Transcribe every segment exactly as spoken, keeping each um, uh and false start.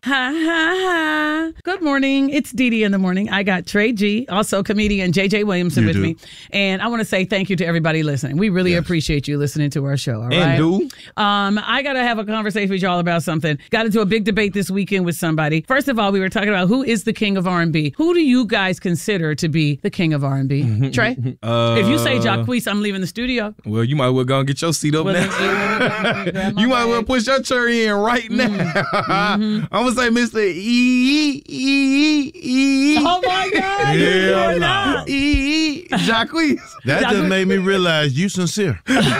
Ha, ha, ha. Good morning. It's Dee Dee in the morning. I got Trey G, also comedian J J Williamson you with do. me. And I want to say thank you to everybody listening. We really yes. appreciate you listening to our show. All right. And do. Um, I got to have a conversation with y'all about something. Got into a big debate this weekend with somebody. First of all, we were talking about who is the king of R and B. Who do you guys consider to be the king of R and B? Trey? Uh, if you say Jacquees, I'm leaving the studio. Well, you might well go and get your seat up Well, now. then, You might well push your cherry in right now. Mm-hmm. I'm going to say Mister E. E. E. Oh, my God. Hell no. E. Jacquees. That just made me realize you sincere.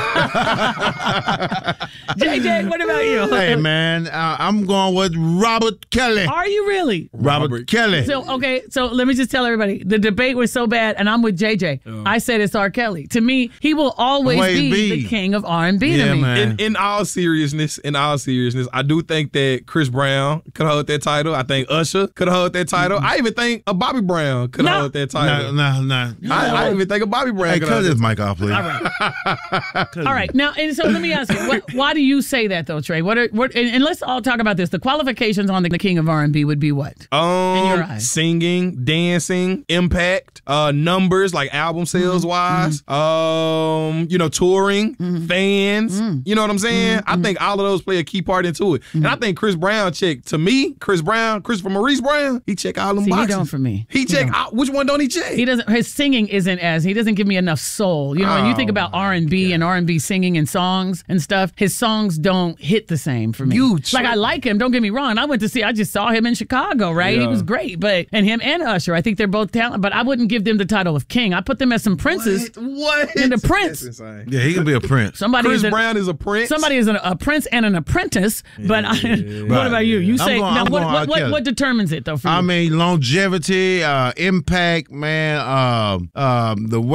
J J, what about you? Hey, man, uh, I'm going with Robert Kelly. Are you really? Robert, Robert. Kelly. So, okay, so let me just tell everybody, the debate was so bad, and I'm with J J. Oh. I said it's R. Kelly. To me, he will always Always be, be. the king of R and B Yeah, to me. man. In, in all seriousness, in all seriousness, I do think that Chris Brown could hold that title. I think Usher could hold that title. I even think a Bobby Brown could No. hold that No, title. no, no. I, I even think a Bobby Brown Hey, could cut hold this that mic off, please. All right. All right. Now, and so let me ask you, what, why do you say that, though, Trey? What are, what, and, and let's all talk about this. The qualifications on the, the king of R and B would be what? Um, your eyes. singing, dancing, impact, uh, numbers like album sales wise, um, you know, touring, fans. You know what I'm saying? I think all of those play a key part into it, and I think Chris Brown check to me. Chris Brown, Christopher Maurice Brown, he check all them See, he boxes. don't for me. He, He check don't. out, which one don't he check? He doesn't. His singing isn't as he doesn't give me enough soul. You know, when you think Oh, about R and B and R and B singing and songs and stuff, his songs don't hit the same for me. You like I like him. Don't get me wrong. I went to see. I just saw him in Chicago. Right, he Yeah. was great. But and him and Usher, I think they're both talented. But I wouldn't give them the title of king. I put them as some princes. What? What? And the prince. That's insane. Yeah, he can be a prince. Somebody Chris is a, Brown is a prince. Somebody is an, a prince and an apprentice. But I, what about you? You I'm say going- now. I'm What, going what, R. what, Kelly. what determines it though for you? I mean, longevity, uh, impact, man, um, um, the way